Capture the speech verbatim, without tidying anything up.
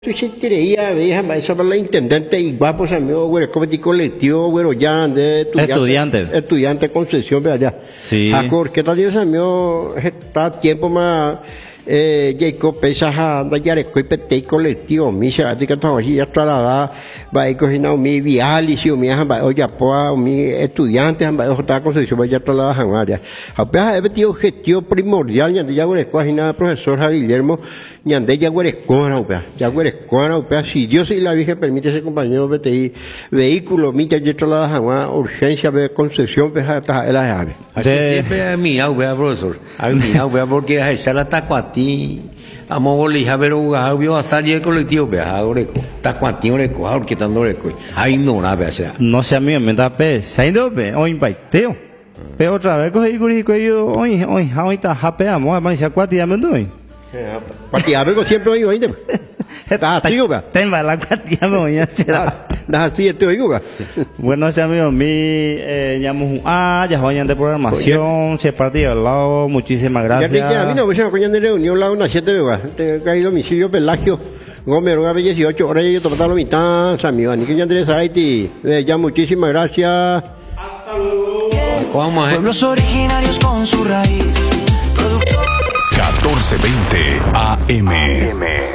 Tu sentiría, veía, eso para la intendente y guapos amigos, güey, comité colectivo, güey, ya de estudiante. Estudiante concesión, vea ya. Sí. Acor, ¿qué tal Dios amigo? Está tiempo más, eh, Jacob pesa a dar el pete colectivo, mi se hace que todo así ya está la da, va a coger mi vial y si mi hija va oye pues mi estudiante va a estar concesión ya está la da ya. Apenas he metido objetivo primordial ya de ya güey, coagina profesor Guillermo ñande ya güey escuela upea ya güey escuela upea si Dios y la Virgen permite ese compañero B T I vehículo mi ya ya la da urgencia de concesión pues hasta la llave así siempre mi upea profesor a mi upea porque esa la tacuati a mogoli a ver un vio a salir colectivo vea ahora tacuati ahora ahora que tanto ahora ahí no la vea sea no sé a mí me da pe saindo pe hoy teo pero otra vez coge y yo hoy hoy ahorita japeamos a parecer cuati ya me doy Cuatiabe siempre oigo ainda. Está tío ga. Tema la cuatiabe oña será. Da así este oigo ga. Bueno, ese amigo mi eh llamamos ah, ya vayan de programación, se partió al lado, muchísimas gracias. Ya que a mí no me llama coña de reunión la una siete ga. Te caído domicilio Pelagio. Gómez Roga dieciocho horas y tomar la mitad, amigo. Ni que ya Andrés Haití. Ya muchísimas gracias. Hasta luego. Vamos a Pueblos originarios con su raíz. catorce veinte A M